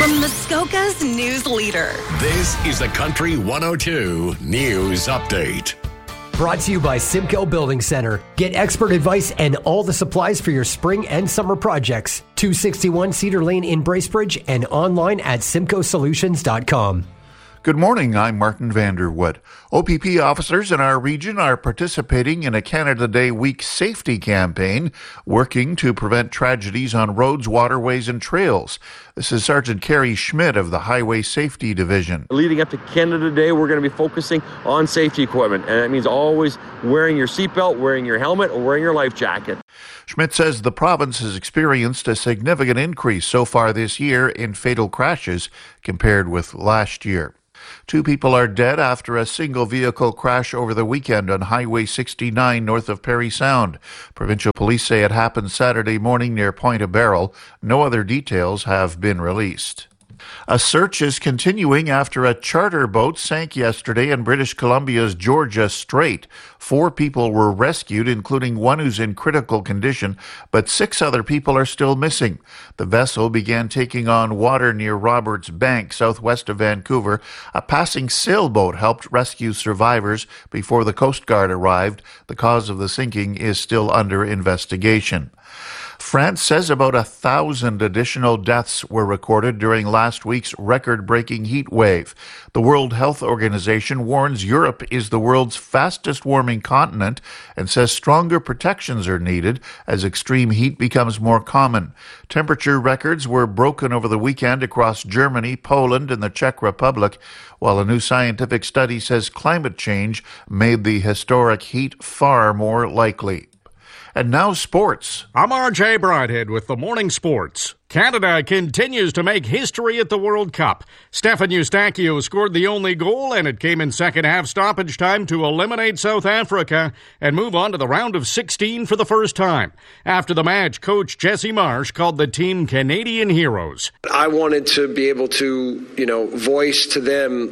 From Muskoka's news leader. This is the Country 102 News Update. Brought to you by Simcoe Building Center. Get expert advice and all the supplies for your spring and summer projects. 261 Cedar Lane in Bracebridge and online at simcoesolutions.com. Good morning, I'm Martin Vanderwood. OPP officers in our region are participating in a Canada Day Week safety campaign, working to prevent tragedies on roads, waterways, and trails. This is Sergeant Kerry Schmidt of the Highway Safety Division. Leading up to Canada Day, we're going to be focusing on safety equipment, and that means always wearing your seatbelt, wearing your helmet, or wearing your life jacket. Schmidt says the province has experienced a significant increase so far this year in fatal crashes compared with last year. 2 people are dead after a single vehicle crash over the weekend on Highway 69 north of Parry Sound. Provincial police say it happened Saturday morning near Point of Barrel. No other details have been released. A search is continuing after a charter boat sank yesterday in British Columbia's Georgia Strait. 4 people were rescued, including one who's in critical condition, but 6 other people are still missing. The vessel began taking on water near Roberts Bank, southwest of Vancouver. A passing sailboat helped rescue survivors before the Coast Guard arrived. The cause of the sinking is still under investigation. France says about 1,000 additional deaths were recorded during last week's record-breaking heat wave. The World Health Organization warns Europe is the world's fastest-warming continent and says stronger protections are needed as extreme heat becomes more common. Temperature records were broken over the weekend across Germany, Poland, and the Czech Republic, while a new scientific study says climate change made the historic heat far more likely. And now sports. I'm RJ Broadhead with the Morning Sports. Canada continues to make history at the World Cup. Stefan Eustáquio scored the only goal, and it came in second half stoppage time to eliminate South Africa and move on to the round of 16 for the first time. After the match, coach Jesse Marsh called the team Canadian heroes. I wanted to be able to, voice to them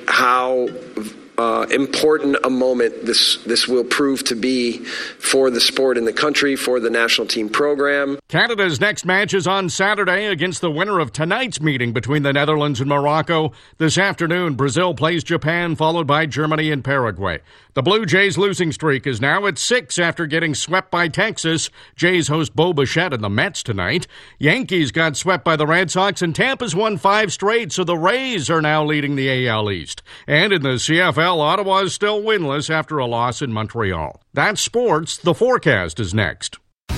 how important a moment this will prove to be for the sport in the country, for the national team program. Canada's next match is on Saturday against the winner of tonight's meeting between the Netherlands and Morocco. This afternoon, Brazil plays Japan, followed by Germany and Paraguay. The Blue Jays' losing streak is now at 6 after getting swept by Texas. Jays host Bo Bichette and the Mets tonight. Yankees got swept by the Red Sox, and Tampa's won 5 straight, so the Rays are now leading the AL East. And in the CFL, Ottawa is still winless after a loss in Montreal. That's sports. The forecast is next.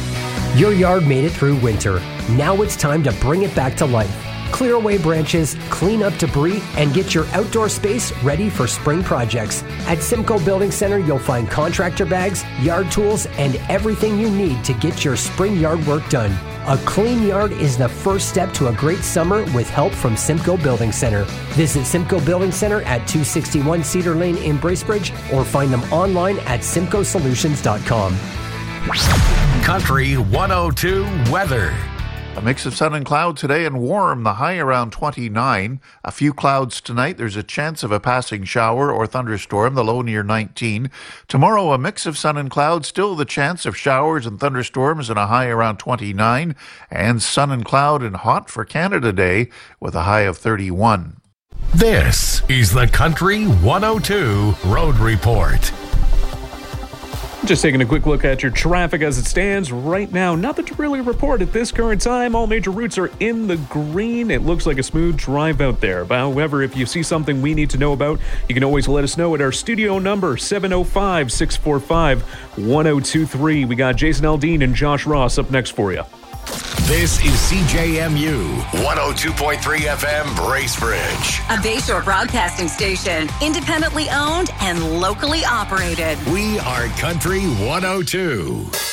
Your yard made it through winter. Now it's time to bring it back to life. Clear away branches, clean up debris, and get your outdoor space ready for spring projects. At Simcoe Building Center, you'll find contractor bags, yard tools, and everything you need to get your spring yard work done. A clean yard is the first step to a great summer with help from Simcoe Building Center. Visit Simcoe Building Center at 261 Cedar Lane in Bracebridge or find them online at simcoesolutions.com. Country 102 weather. A mix of sun and cloud today and warm, the high around 29. A few clouds tonight. There's a chance of a passing shower or thunderstorm, the low near 19. Tomorrow, a mix of sun and cloud, still the chance of showers and thunderstorms and a high around 29. And sun and cloud and hot for Canada Day with a high of 31. This is the Country 102 Road Report. Just taking a quick look at your traffic as it stands right now. Nothing to really report at this current time. All major routes are in the green. It looks like a smooth drive out there. However, if you see something we need to know about, you can always let us know at our studio number, 705-645-1023. We got Jason Aldean and Josh Ross up next for you. This is CJMU 102.3 FM Bracebridge. A Bayshore broadcasting station, independently owned and locally operated. We are Country 102.